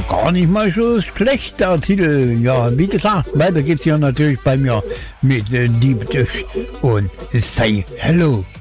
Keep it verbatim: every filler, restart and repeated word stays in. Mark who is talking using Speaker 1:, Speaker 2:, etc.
Speaker 1: gar nicht mal so schlecht, der Titel. Ja, wie gesagt, weiter geht's hier natürlich bei mir mit äh, Deep Dish und Say Hello.